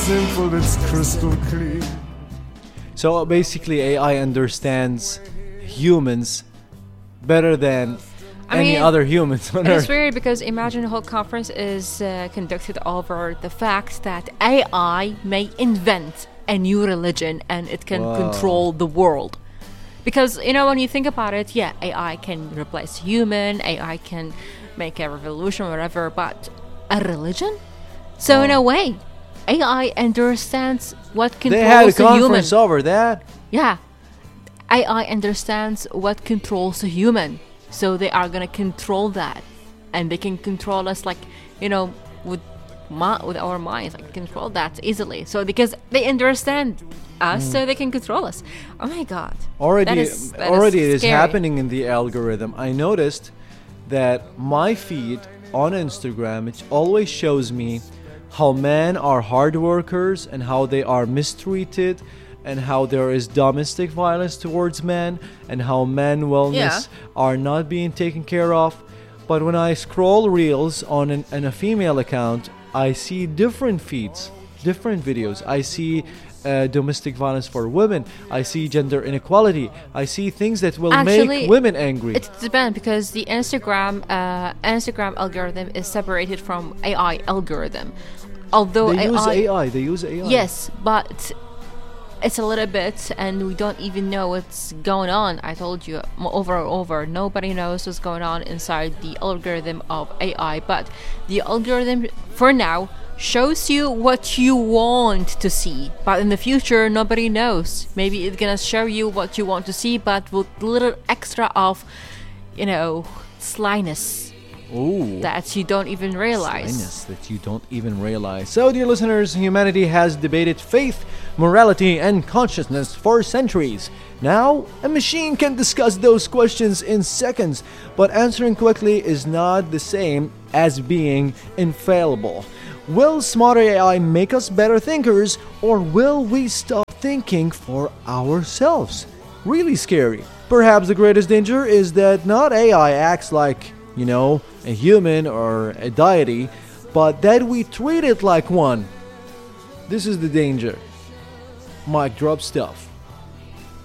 simple, it's crystal clear. So basically, AI understands humans better than any other humans on It's Earth. weird because imagine the whole conference is conducted over the fact that AI may invent a new religion and it can control the world. Because, when you think about it, yeah, AI can replace human, AI can make a revolution, whatever, but a religion? So in a way, AI understands what They had a controls the human. conference over that. Yeah. AI understands what controls a human. So they are going to control that. And they can control us with our minds, control that easily. So because they understand us, so they can control us. Oh my God. Already That it is scary. happening in the algorithm. I noticed that my feed on Instagram, it always shows me how men are hard workers and how they are mistreated and how there is domestic violence towards men and how men wellness are not being taken care of. But when I scroll reels on a female account, I see different feeds, different videos. I see domestic violence for women. I see gender inequality. I see things that will make women angry. It depends because the Instagram algorithm is separated from AI algorithm. Although They use AI. Yes, but it's a little bit, and we don't even know what's going on. I told you over and over, nobody knows what's going on inside the algorithm of AI. But the algorithm, for now, shows you what you want to see. But in the future, nobody knows. Maybe it's gonna show you what you want to see, but with a little extra of, slyness. Ooh. That you don't even realize. Slyness that you don't even realize. So, dear listeners, humanity has debated faith, morality, and consciousness for centuries. Now, a machine can discuss those questions in seconds, but answering quickly is not the same as being infallible. Will smarter AI make us better thinkers, or will we stop thinking for ourselves? Really scary. Perhaps the greatest danger is that not AI acts like, a human or a deity, but that we treat it like one. This is the danger. Mic drop stuff.